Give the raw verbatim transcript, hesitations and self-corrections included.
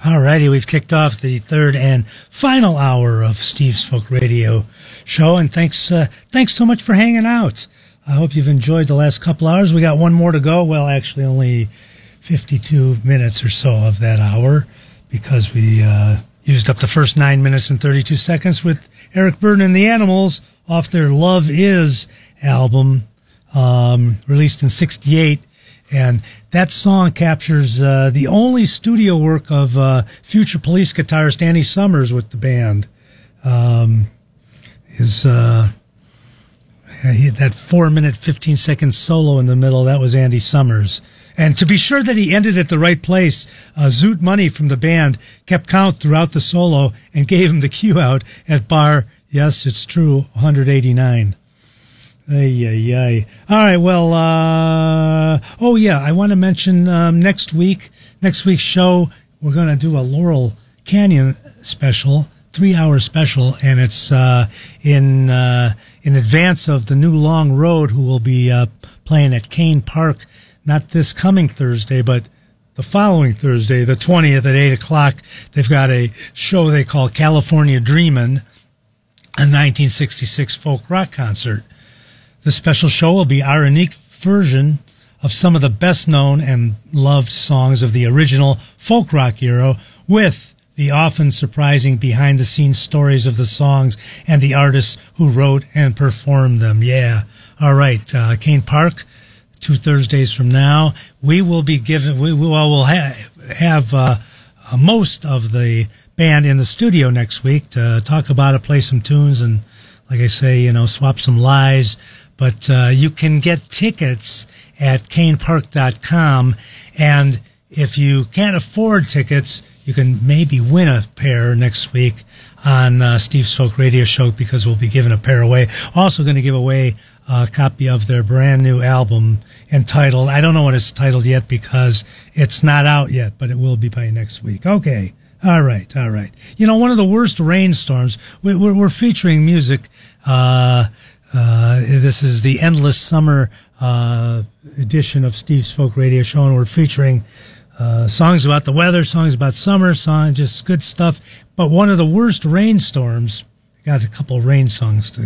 Alrighty, we've kicked off the third and final hour of Steve's Folk Radio Show, and thanks, uh, thanks so much for hanging out. I hope you've enjoyed the last couple hours. We got one more to go. Well, actually, only fifty-two minutes or so of that hour, because we uh, used up the first nine minutes and thirty-two seconds with Eric Burdon and the Animals off their "Love Is" album, um, released in sixty-eight. And that song captures uh, the only studio work of uh, future Police guitarist Andy Summers with the band. Um, his uh, he, that four minute fifteen second solo in the middle, that was Andy Summers. And to be sure that he ended at the right place, uh, Zoot Money from the band kept count throughout the solo and gave him the cue out at bar, yes, it's true, one eighty-nine. Ay, ay, ay. All right, well, uh, oh, yeah, I want to mention um, next week, next week's show, we're going to do a Laurel Canyon special, three-hour special, and it's uh, in uh, in advance of the new Long Road, who will be uh, playing at Kane Park, not this coming Thursday, but the following Thursday, the twentieth at eight o'clock. They've got a show they call California Dreamin', a nineteen sixty-six folk rock concert. The special show will be our unique version of some of the best-known and loved songs of the original folk rock era, with the often surprising behind-the-scenes stories of the songs and the artists who wrote and performed them. Yeah. All right. Uh, Kane Park, two Thursdays from now. We will be given, we will we'll ha- have uh, uh, most of the band in the studio next week to talk about it, play some tunes, and, like I say, you know, swap some lies. But uh, you can get tickets at kane park dot com, and if you can't afford tickets, you can maybe win a pair next week on uh, Steve's Folk Radio Show, because we'll be giving a pair away. Also going to give away a copy of their brand new album entitled, I don't know what it's titled yet because it's not out yet, but it will be by next week. Okay. All right. All right. You know, one of the worst rainstorms, we're, we're featuring music, uh, Uh, this is the Endless Summer uh, edition of Steve's Folk Radio Show, and we're featuring uh, songs about the weather, songs about summer, songs, just good stuff. But one of the worst rainstorms, got a couple rain songs to